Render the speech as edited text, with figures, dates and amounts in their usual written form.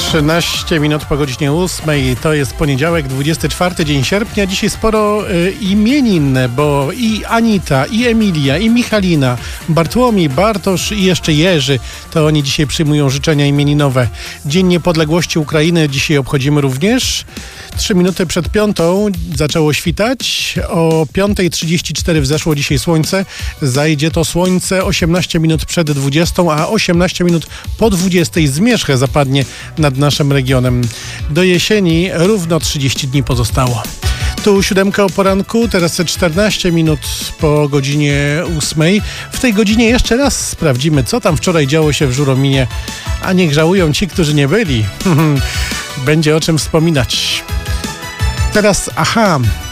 13 minut po godzinie 8. To jest poniedziałek, 24 dzień sierpnia. Dzisiaj sporo imienin, bo i Anita, i Emilia, i Michalina, Bartłomiej, Bartosz i jeszcze Jerzy. To oni dzisiaj przyjmują życzenia imieninowe. Dzień Niepodległości Ukrainy dzisiaj obchodzimy również. 3 minuty przed 5 zaczęło świtać. O 5:34 wzeszło dzisiaj słońce. Zajdzie to słońce 18 minut przed 20, a 18 minut po 20 zmierzch zapadnie nad naszym regionem. Do jesieni równo 30 dni pozostało. Tu 7 o poranku, teraz 14 minut po godzinie 8. W tej godzinie jeszcze raz sprawdzimy, co tam wczoraj działo się w Żurominie, a niech żałują ci, którzy nie byli. Będzie o czym wspominać. Teraz aha.